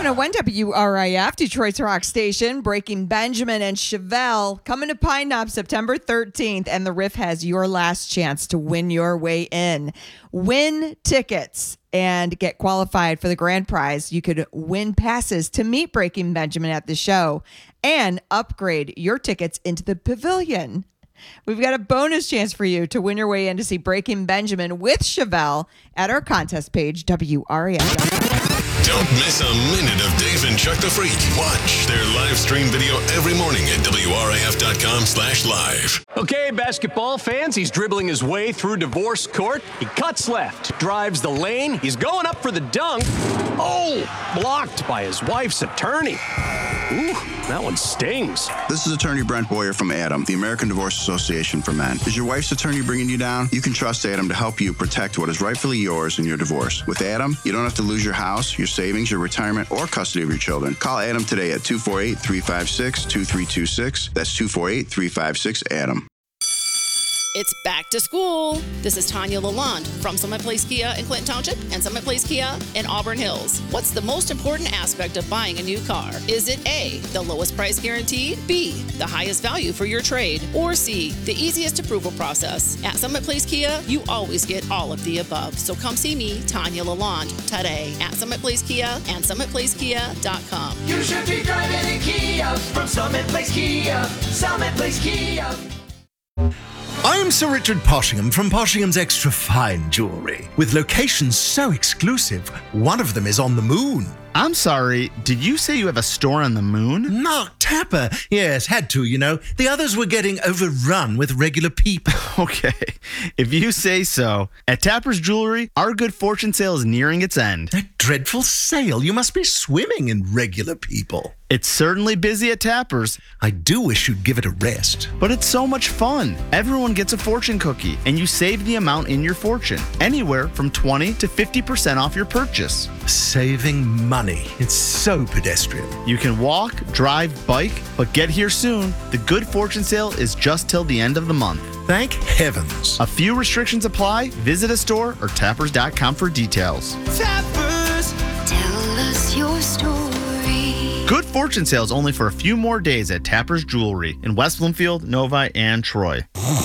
101 WRIF, Detroit's rock station, Breaking Benjamin and Chevelle, coming to Pine Knob September 13th, and the Riff has your last chance to win your way in. Win tickets and get qualified for the grand prize. You could win passes to meet Breaking Benjamin at the show and upgrade your tickets into the pavilion. We've got a bonus chance for you to win your way in to see Breaking Benjamin with Chevelle at our contest page, WRIF.com. Don't miss a minute of Dave and Chuck the Freak. Watch their live stream video every morning at WRIF.com/live. Okay, basketball fans, he's dribbling his way through divorce court. He cuts left, drives the lane. He's going up for the dunk. Oh, blocked by his wife's attorney. Ooh, that one stings. This is attorney Brent Boyer from ADAM, the American Divorce Association for Men. Is your wife's attorney bringing you down? You can trust ADAM to help you protect what is rightfully yours in your divorce. With ADAM, you don't have to lose your house, your savings, your retirement, or custody of your children. Call ADAM today at 248-356-2326. That's 248-356-ADAM. It's back to school. This is Tanya Lalonde from Summit Place Kia in Clinton Township and Summit Place Kia in Auburn Hills. What's the most important aspect of buying a new car? Is it A, the lowest price guaranteed, B, the highest value for your trade, or C, the easiest approval process? At Summit Place Kia, you always get all of the above. So come see me, Tanya Lalonde, today at Summit Place Kia and SummitPlaceKia.com. You should be driving a Kia from Summit Place Kia. Summit Place Kia. I'm Sir Richard Poshingham from Poshingham's Extra Fine Jewelry. With locations so exclusive, one of them is on the moon. I'm sorry, did you say you have a store on the moon? Mark Tapper. Yes, had to, you know. The others were getting overrun with regular people. Okay, if you say so. At Tapper's Jewelry, our good fortune sale is nearing its end. That dreadful sale. You must be swimming in regular people. It's certainly busy at Tapper's. I do wish you'd give it a rest. But it's so much fun. Everyone gets a fortune cookie, and you save the amount in your fortune. Anywhere from 20 to 50% off your purchase. Saving money. It's so pedestrian. You can walk, drive, bike, but get here soon. The good fortune sale is just till the end of the month. Thank heavens. A few restrictions apply. Visit a store or tappers.com for details. Tappers, tell us your story. Good fortune sales only for a few more days at Tapper's Jewelry in West Bloomfield, Novi, and Troy.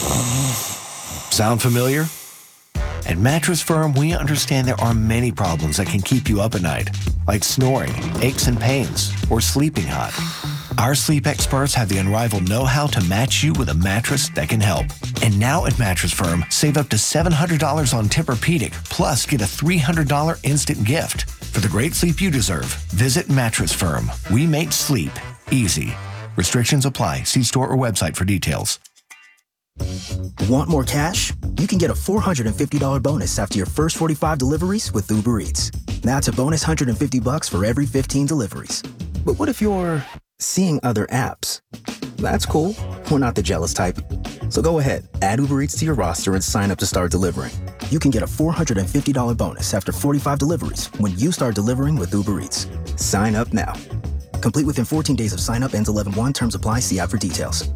Sound familiar? At Mattress Firm, we understand there are many problems that can keep you up at night, like snoring, aches and pains, or sleeping hot. Our sleep experts have the unrivaled know-how to match you with a mattress that can help. And now at Mattress Firm, save up to $700 on Tempur-Pedic, plus get a $300 instant gift. For the great sleep you deserve, visit Mattress Firm. We make sleep easy. Restrictions apply. See store or website for details. Want more cash? You can get a $450 bonus after your first 45 deliveries with Uber Eats. That's a bonus $150 for every 15 deliveries. But what if you're seeing other apps? That's cool. We're not the jealous type. So go ahead, add Uber Eats to your roster and sign up to start delivering. You can get a $450 bonus after 45 deliveries when you start delivering with Uber Eats. Sign up now. Complete within 14 days of sign up. Ends 11/1. Terms apply. See app for details.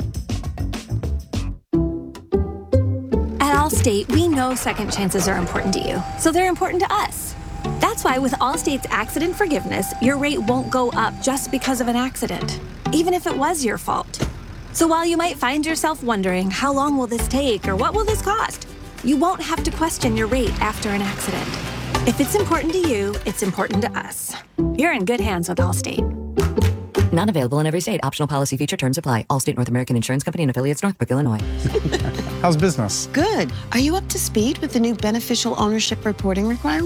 At Allstate, we know second chances are important to you, so they're important to us. That's why with Allstate's accident forgiveness, your rate won't go up just because of an accident, even if it was your fault. So while you might find yourself wondering, how long will this take or what will this cost? You won't have to question your rate after an accident. If it's important to you, it's important to us. You're in good hands with Allstate. Not available in every state. Optional policy feature terms apply. Allstate North American Insurance Company and affiliates, Northbrook, Illinois. How's business? Good. Are you up to speed with the new beneficial ownership reporting requirements?